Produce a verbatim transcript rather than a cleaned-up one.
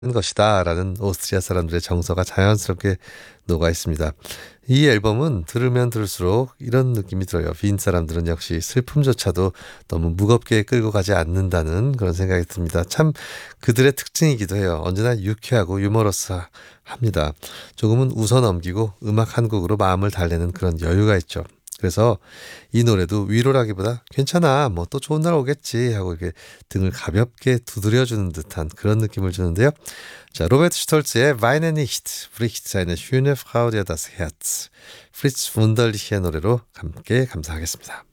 것이다라는 오스트리아 사람들의 정서가 자연스럽게 녹아 있습니다. 이 앨범은 들으면 들을수록 이런 느낌이 들어요. 빈 사람들은 역시 슬픔조차도 너무 무겁게 끌고 가지 않는다는 그런 생각이 듭니다. 참 그들의 특징이기도 해요. 언제나 유쾌하고 유머러스합니다. 조금은 웃어 넘기고 음악 한 곡으로 마음을 달래는 그런 여유가 있죠. 그래서 이 노래도 위로라기보다 괜찮아, 뭐 또 좋은 날 오겠지 하고 이렇게 등을 가볍게 두드려주는 듯한 그런 느낌을 주는데요. 자, 로베르트 슈톨츠의 Weine nicht, bricht eine schöne Frau dir das Herz. 프리츠 분덜리히의 노래로 함께 감상하겠습니다.